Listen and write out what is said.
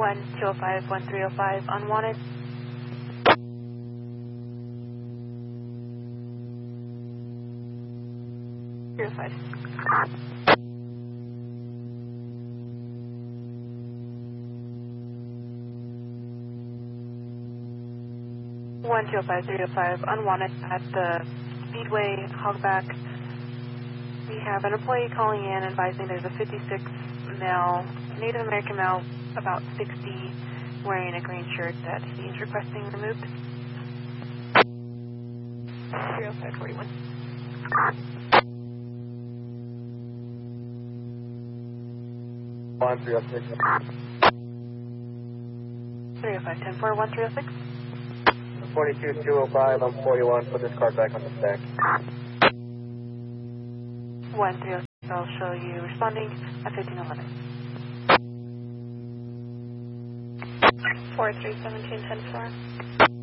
1205, 1305, unwanted. Zero 5. One 205, 305, unwanted at the Speedway Hogback. We have an employee calling in advising there's a 56 male, Native American male, about 60, wearing a green shirt that he's requesting removed. 30541. 1306. 305, 10-4, 1306. 42205, I'm 41, put this card back on the stack. 130, I'll show you responding at 1511. 4317, 10-4.